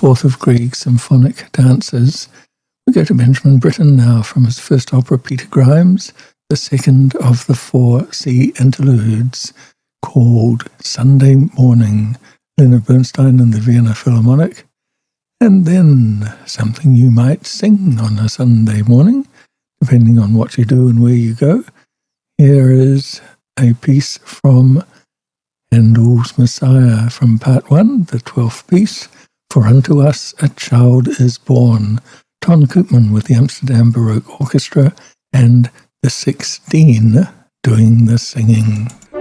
fourth of Grieg's symphonic dances. We go to Benjamin Britten now from his first opera, Peter Grimes, the second of the 4 C interludes called Sunday Morning, Leonard Bernstein and the Vienna Philharmonic. And then something you might sing on a Sunday morning, depending on what you do and where you go. Here is a piece from Handel's Messiah from Part 1, the 12th piece, For Unto Us a Child is Born. Ton Koopman with the Amsterdam Baroque Orchestra and the 16 doing the singing.